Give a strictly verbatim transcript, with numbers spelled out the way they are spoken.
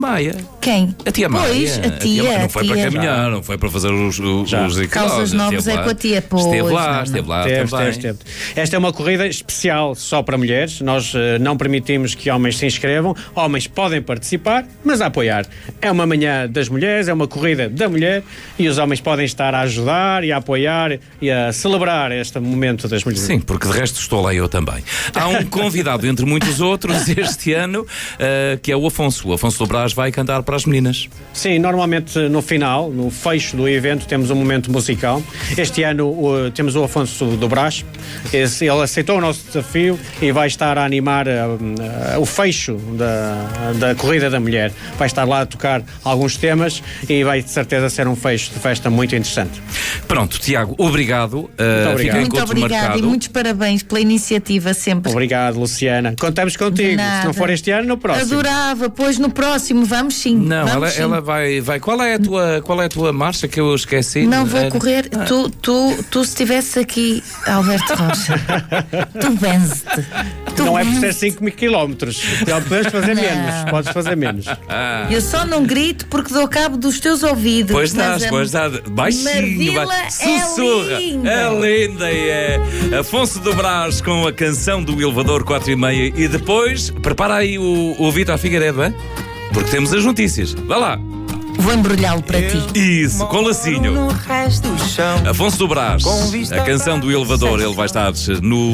Maia. Quem? A tia Maia. Pois, a tia. Maia. Não foi a tia. para caminhar, não foi para fazer os, os, Já. os Calças novas é com a tia, pois. Esteve lá, não, esteve lá Teve, também. teve, teve. Esta é uma corrida especial só para mulheres. Nós uh, não permitimos que homens se inscrevam. Homens podem participar, mas a apoiar. É uma manhã das mulheres, é uma corrida da mulher e os homens podem estar a ajudar e a apoiar e a celebrar este momento das mulheres. Sim, porque de resto estou lá eu também. Há um convidado, entre muitos outros, este ano, uh, que é o Afonso. O Afonso do Brás vai cantar para as meninas. Sim, normalmente no final, no fecho do evento, temos um momento musical. Este ano uh, temos o Afonso do Brás. Esse, ele aceitou o nosso desafio e vai estar a animar uh, uh, o fecho da, da Corrida da Mulher. Vai estar lá a tocar alguns temas e vai de certeza ser um fecho de festa muito interessante. Pronto, Tiago, obrigado. Uh, obrigado. Fica Muito encontro obrigada marcado. e muitos parabéns pela iniciativa sempre. Obrigado, Luciana. Contamos contigo. Nada. Se não for este ano, no próximo. Adorava, pois no próximo, vamos sim. Não, vamos ela, sim. ela vai, vai. Qual é a tua, qual é a tua marcha que eu esqueci? Não vou Era- correr. Ah. Tu, tu, tu se estivesse aqui, Alberto Rocha, tu benzes-te. Tu Não é por ser benzes-te. cinco mil quilómetros. Podes fazer Não. menos. Podes fazer menos. Eu só não grito porque dou cabo dos teus ouvidos. Pois mas dás, a pois dás. Baixinho, Marvila vai. é Sussurra. linda. É linda, é. Afonso do Brás com a canção do Elevador quatro e meia. E depois, prepara aí o, o Vítor Figueiredo, hein? Porque temos as notícias. Vá lá. Vou embrulhá-lo para ti. Isso, com lacinho. No resto do chão. Afonso do Brás, Com vista a canção do Elevador. Ele vai estar no